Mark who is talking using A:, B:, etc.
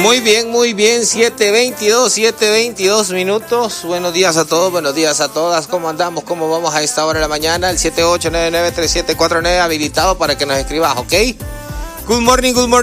A: Muy bien, 7:22 minutos. Buenos días a todos, buenos días a todas. ¿Cómo andamos? ¿Cómo vamos a esta hora de la mañana? El 78993749 habilitado para que nos escribas, ¿ok? Good morning